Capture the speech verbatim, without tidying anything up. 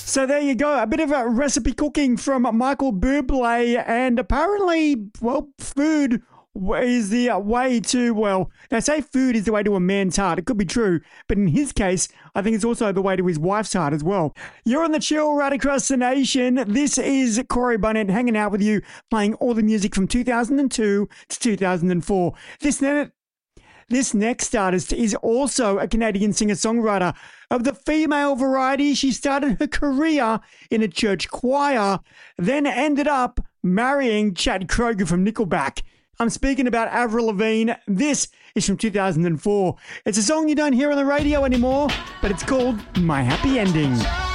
So there you go, a bit of a recipe cooking from Michael Bublé, and apparently, well, food is the way to, well, they say food is the way to a man's heart. It could be true, but in his case, I think it's also the way to his wife's heart as well. You're on the chill right across the nation. This is Corey Barnett hanging out with you, playing all the music from two thousand two to two thousand four. This minute, This next artist is also a Canadian singer-songwriter. Of the female variety, she started her career in a church choir, then ended up marrying Chad Kroeger from Nickelback. I'm speaking about Avril Lavigne. This is from two thousand four. It's a song you don't hear on the radio anymore, but it's called My Happy Ending.